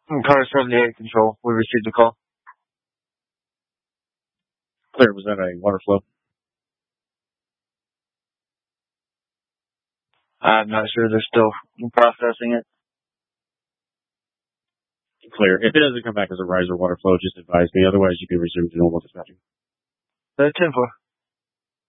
Car 78 control. We received the call. Clear. Was that a water flow? I'm not sure. They're still processing it. Clear. If it doesn't come back as a riser water flow, just advise me. Otherwise, you can resume to normal dispatching. 10-4.